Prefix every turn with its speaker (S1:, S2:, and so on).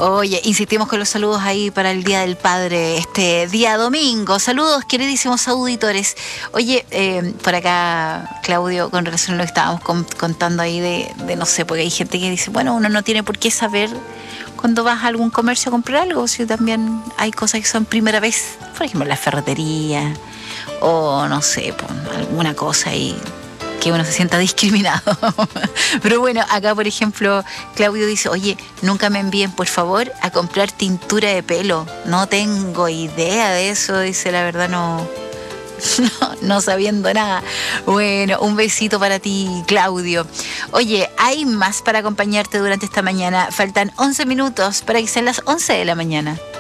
S1: Oye, insistimos con los saludos ahí para el Día del Padre, este día domingo. Saludos, queridísimos auditores. Oye, por acá, Claudio, con relación a lo que estábamos contando ahí de no sé, porque hay gente que dice, bueno, uno no tiene por qué saber cuando vas a algún comercio a comprar algo, si también hay cosas que son primera vez, por ejemplo, la ferretería, o no sé, pues, alguna cosa ahí que uno se sienta discriminado. Pero bueno, acá por ejemplo Claudio dice, oye, nunca me envíen por favor a comprar tintura de pelo, no tengo idea de eso, dice, la verdad no sabiendo nada. Bueno, un besito para ti, Claudio. Oye, hay más para acompañarte durante esta mañana, faltan 11 minutos para que sean las 11 de la mañana.